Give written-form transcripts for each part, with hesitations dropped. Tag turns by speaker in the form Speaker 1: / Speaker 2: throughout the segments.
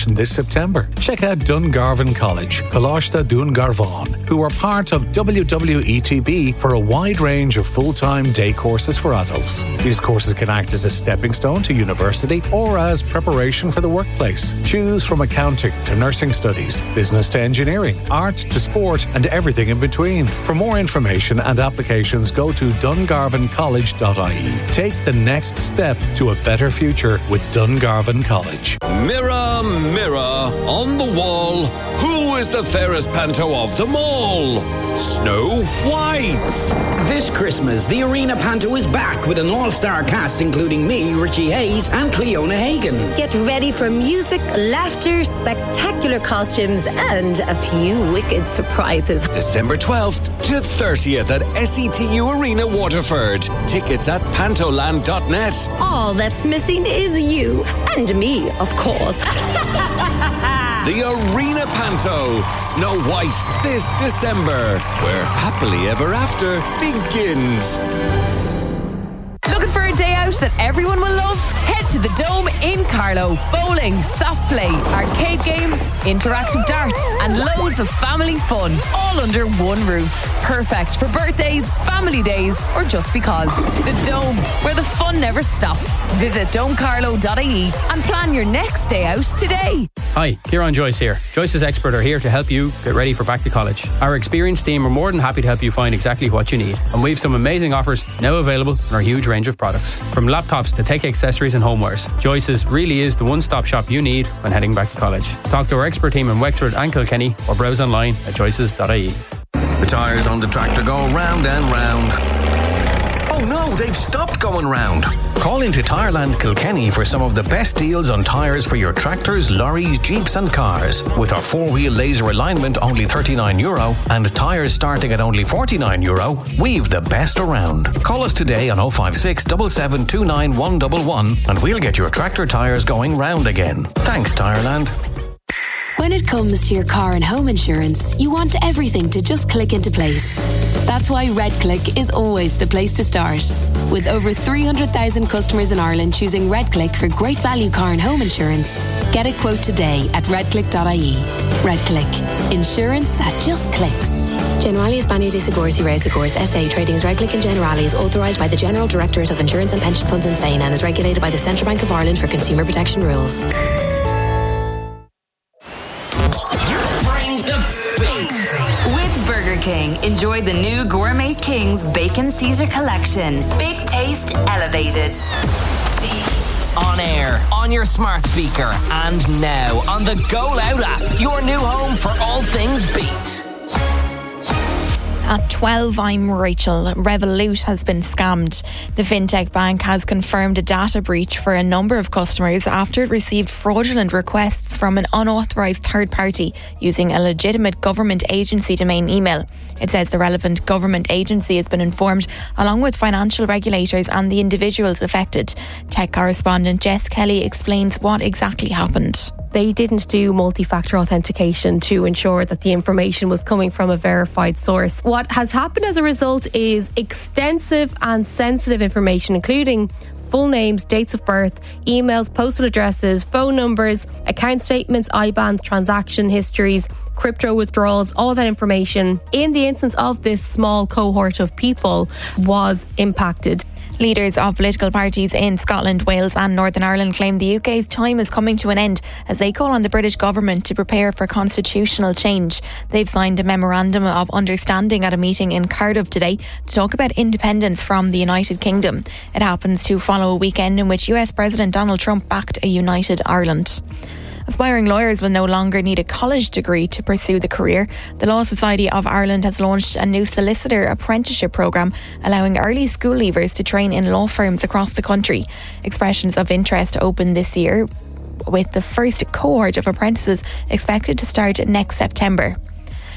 Speaker 1: admission this September. Check out Dungarvan College, Coláiste Dungarvan, who are part of WWETB for a wide range of full-time day courses for adults. These courses can act as a stepping stone to university or as preparation for the workplace. Choose from accounting to nursing studies, business to engineering, art to sport, and everything in between. For more information and applications, go to dungarvancollege.ie. Take the next step to a better future with Dungarvan College.
Speaker 2: Mirror, mirror on the wall, who is the fairest panto of them all? Snow White.
Speaker 3: This Christmas, the Arena Panto is back with an all-star cast including me, Richie Hayes, and Cleona Hagan.
Speaker 4: Get ready for music, laughter, spectacular costumes, and a few wicked surprises.
Speaker 2: December 12th to 30th at SETU Arena Waterford. Tickets at pantoland.net.
Speaker 4: All that's missing is you and me, of course.
Speaker 2: The Arena Panto, Snow White, this December, where happily ever after begins.
Speaker 5: Looking for a day out that everyone will love? Head to the Dome in Carlow. Bowling, soft play, arcade games, interactive darts, and loads of family fun, all under one roof. Perfect for birthdays, family days, or just because. The Dome, where the fun never stops. Visit domecarlow.ie and plan your next day out today.
Speaker 6: Hi, Kieran Joyce here. Joyce's Expert are here to help you get ready for back to college. Our experienced team are more than happy to help you find exactly what you need. And we've some amazing offers now available in our huge range of products. From laptops to tech accessories and homewares, Joyce's really is the one-stop shop you need when heading back to college. Talk to our expert team in Wexford and Kilkenny or browse online at joyces.ie.
Speaker 7: The tyres on the tractor go round and round. Oh no, they've stopped going round. Call into Tyreland Kilkenny for some of the best deals on tyres for your tractors, lorries, jeeps and cars. With our 4-wheel laser alignment only €39 and tyres starting at only €49, we've the best around. Call us today on 056 7729 111 and we'll get your tractor tyres going round again. Thanks Tyreland.
Speaker 8: When it comes to your car and home insurance, you want everything to just click into place. That's why RedClick is always the place to start. With over 300,000 customers in Ireland choosing RedClick for great value car and home insurance, get a quote today at redclick.ie. RedClick. Insurance that just clicks.
Speaker 9: Generali España de Seguros y Reasegurs SA trading as RedClick and Generali is authorised by the General Directorate of Insurance and Pension Funds in Spain and is regulated by the Central Bank of Ireland for consumer protection rules.
Speaker 10: Burger King. Enjoy the new Gourmet King's Bacon Caesar collection. Big taste elevated.
Speaker 11: On air, on your smart speaker, and now on the Go Loud app. Your new home for all things Beat.
Speaker 12: At 12, I'm Rachel. Revolut has been scammed. The fintech bank has confirmed a data breach for a number of customers after it received fraudulent requests from an unauthorised third party using a legitimate government agency domain email. It says the relevant government agency has been informed, along with financial regulators and the individuals affected. Tech correspondent Jess Kelly explains what exactly happened.
Speaker 13: They didn't do multi-factor authentication to ensure that the information was coming from a verified source. What has happened as a result is extensive and sensitive information, including full names, dates of birth, emails, postal addresses, phone numbers, account statements, IBANs, transaction histories, crypto withdrawals, all that information in the instance of this small cohort of people was impacted.
Speaker 12: Leaders of political parties in Scotland, Wales and Northern Ireland claim the UK's time is coming to an end as they call on the British government to prepare for constitutional change. They've signed a memorandum of understanding at a meeting in Cardiff today to talk about independence from the United Kingdom. It happens to follow a weekend in which US President Donald Trump backed a united Ireland. Aspiring lawyers will no longer need a college degree to pursue the career. The Law Society of Ireland has launched a new solicitor apprenticeship programme allowing early school leavers to train in law firms across the country. Expressions of interest open this year, with the first cohort of apprentices expected to start next September.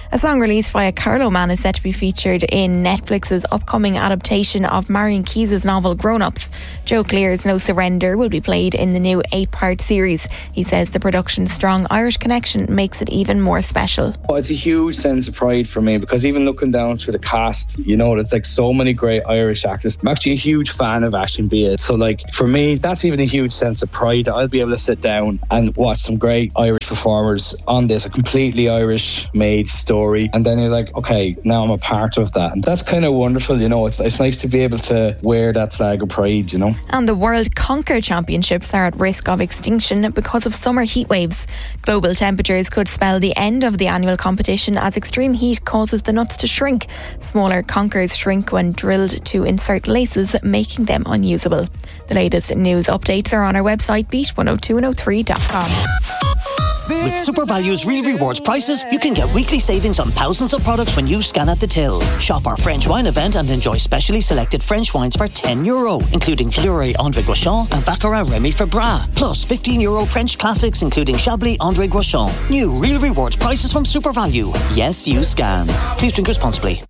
Speaker 12: A song released by a Carlo man is set to be featured in Netflix's upcoming adaptation of Marion Keyes' novel Grown Ups. Joe Clear's No Surrender will be played in the new 8-part series. He says the production's strong Irish connection makes it even more special.
Speaker 14: Oh, it's a huge sense of pride for me, because even looking down through the cast, you know, it's like so many great Irish actors. I'm actually a huge fan of Aisling Bea. So like for me, that's even a huge sense of pride that I'll be able to sit down and watch some great Irish performers on this, a completely Irish made story. And then you're like, okay, now I'm a part of that. And that's kind of wonderful, you know. It's nice to be able to wear that flag of pride, you know.
Speaker 12: And the World Conquer Championships are at risk of extinction because of summer heat waves. Global temperatures could spell the end of the annual competition as extreme heat causes the nuts to shrink. Smaller conkers shrink when drilled to insert laces, making them unusable. The latest news updates are on our website, beat102.3.com.
Speaker 15: With SuperValue's Real Rewards prices, you can get weekly savings on thousands of products when you scan at the till. Shop our French wine event and enjoy specially selected French wines for €10, including Fleury André Guichon and Baccarat Remy Fabra. Plus €15 French classics, including Chablis André Guichon. New Real Rewards prices from SuperValue. Yes, you scan. Please drink responsibly.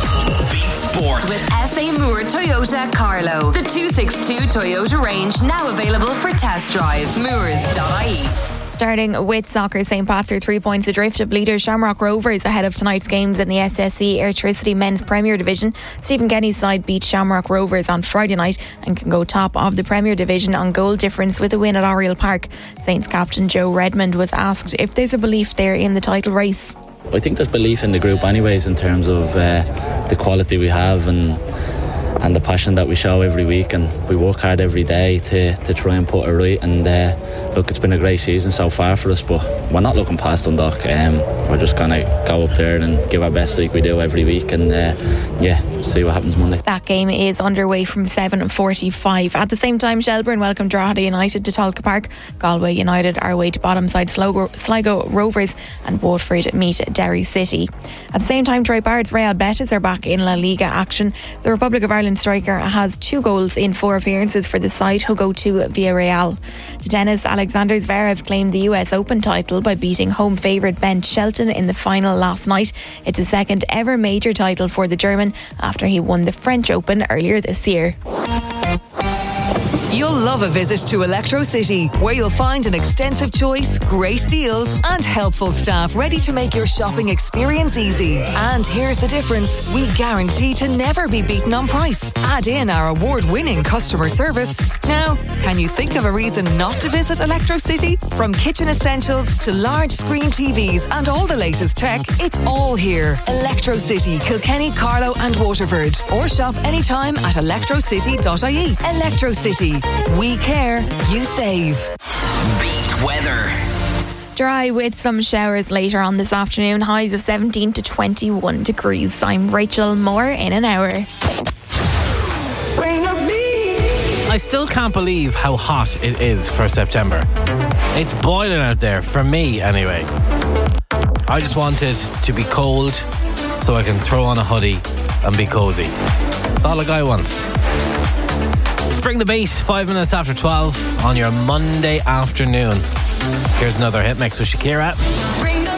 Speaker 10: Sport. With SA Moore Toyota Carlow. The 262 Toyota range now available for test drive. Moores.ie.
Speaker 12: Starting with soccer, St. Pat's are 3 points adrift of leader Shamrock Rovers ahead of tonight's games in the SSE Airtricity Men's Premier Division. Stephen Kenny's side beat Shamrock Rovers on Friday night and can go top of the Premier Division on goal difference with a win at Oriel Park. Saints captain Joe Redmond was asked if there's a belief there in the title race.
Speaker 16: I think there's belief in the group anyways, in terms of the quality we have and the passion that we show every week, and we work hard every day to try and put it right. And look, it's been a great season so far for us, but we're not looking past Dundalk. We're just going to go up there and give our best like we do every week, and see what happens Monday.
Speaker 12: That game is underway from 7:45. At the same time, Shelbourne welcome Drogheda United to Tolka Park. Galway United are away to bottom side Sligo Rovers, and Waterford meet Derry City. At the same time, Troy Bard's Real Betis are back in La Liga action. The Republic of Ireland striker has 2 goals in 4 appearances for the side, who go to Villarreal. To tennis, Alexander Zverev claimed the US Open title by beating home favourite Ben Shelton in the final last night. It's the second ever major title for the German after he won the French Open earlier this year.
Speaker 17: You'll love a visit to Electro City, where you'll find an extensive choice, great deals and helpful staff ready to make your shopping experience easy. And here's the difference. We guarantee to never be beaten on price. Add in our award-winning customer service. Now, can you think of a reason not to visit Electro City? From kitchen essentials to large screen TVs and all the latest tech, it's all here. Electro City, Kilkenny, Carlow and Waterford. Or shop anytime at electrocity.ie. Electro City. We care, you save.
Speaker 11: Beat weather.
Speaker 12: Dry with some showers later on this afternoon. Highs of 17 to 21 degrees. I'm Rachel. More in an hour.
Speaker 18: I still can't believe how hot it is for September. It's boiling out there, for me anyway. I just want it to be cold so I can throw on a hoodie and be cozy. That's all a guy wants. Bring the beat, 5 minutes after 12 on your Monday afternoon. Here's another hit mix with Shakira.